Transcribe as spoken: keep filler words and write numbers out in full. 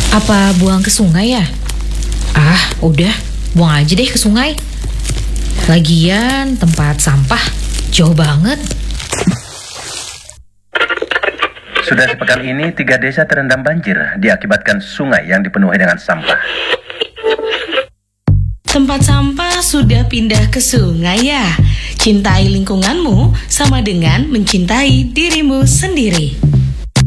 Apa buang ke sungai ya? Ah, udah, buang aja deh ke sungai. Lagian tempat sampah jauh banget. Sudah sepekan ini, tiga desa terendam banjir diakibatkan sungai yang dipenuhi dengan sampah. Tempat sampah sudah pindah ke sungai ya? Cintai lingkunganmu sama dengan mencintai dirimu sendiri.